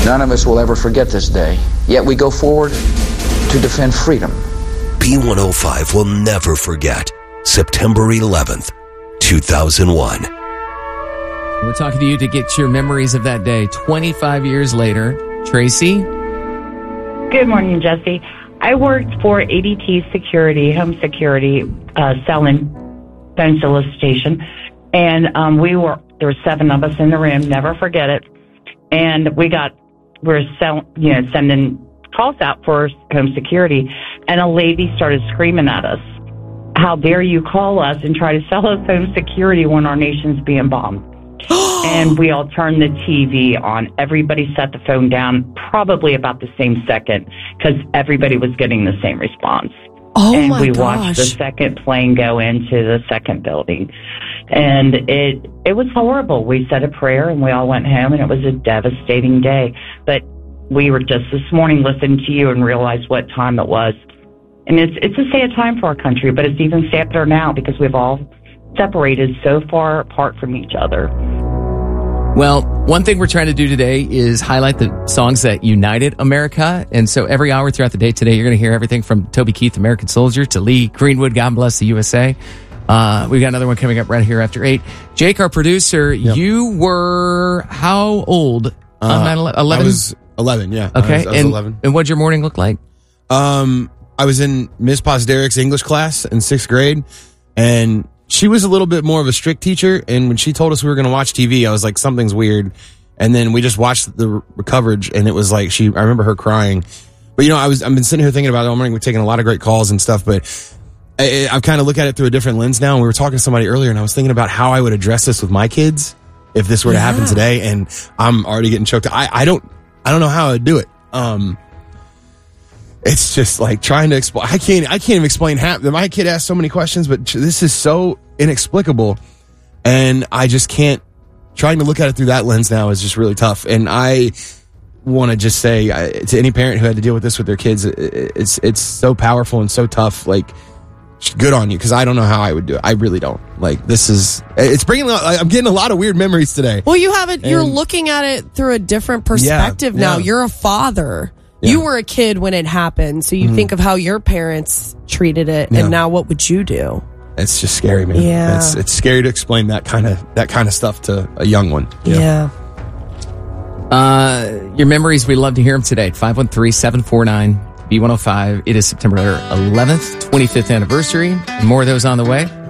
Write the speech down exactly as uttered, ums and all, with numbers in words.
None of us will ever forget this day, yet we go forward to defend freedom. B one oh five will never forget September eleventh, two thousand one. We're talking to you to get your memories of that day twenty-five years later. Tracy? Good morning, Jesse. I worked for A D T Security, Home Security, uh, selling phone solicitation. And um, we were, there were seven of us in the room, never forget it. And we got, we were sell, you know, sending calls out for home security. And a lady started screaming at us, how dare you call us and try to sell us home security when our nation's being bombed? And we all turned the T V on. Everybody set the phone down probably about the same second because everybody was getting the same response. Oh, and my we gosh. watched the second plane go into the second building. And it it was horrible. We said a prayer and we all went home, and it was a devastating day. But we were just this morning listening to you and realized what time it was. And it's it's a sad time for our country, but it's even sadder now because we've all separated so far apart from each other. Well, one thing we're trying to do today is highlight the songs that united America. And so every hour throughout the day today, you're going to hear everything from Toby Keith, American Soldier, to Lee Greenwood, God Bless the U S A. Uh, we've got another one coming up right here after eight. Jake, our producer, Yep. you were how old on Uh, nine eleven? I was eleven, yeah. Okay. I was, I was and, eleven. And what'd your morning look like? Um, I was in Miss Posderick's English class in sixth grade, and she was a little bit more of a strict teacher. And when she told us we were going to watch T V, I was like, something's weird. And then we just watched the r- coverage, and it was like she. I remember her crying. But you know, I was. I've been sitting here thinking about it all morning. We're taking a lot of great calls and stuff, but I, I've kind of looked at it through a different lens now. And we were talking to somebody earlier, and I was thinking about how I would address this with my kids if this were to happen today. And I'm already getting choked. I, I don't. I don't know how I'd do it. Um. It's just like trying to explain. I can't. I can't even explain half. My kid asked so many questions, but this is so inexplicable, and I just can't. Trying to look at it through that lens now is just really tough. And I want to just say I, to any parent who had to deal with this with their kids, it, it's it's so powerful and so tough. Like, good on you, because I don't know how I would do it. I really don't. Like, this is. It's bringing. I'm getting a lot of weird memories today. Well, you have it. You're And- looking at it through a different perspective Yeah, now. yeah. You're a father. Yeah. You were a kid when it happened, so you Mhm. think of how your parents treated it, Yeah. and now what would you do? It's just scary, man. Yeah. It's it's scary to explain that kind of that kind of stuff to a young one. Yeah. Uh, your memories, we love to hear them today. five one three, seven four nine, B one oh five. It is September eleventh, twenty-fifth anniversary. More of those on the way.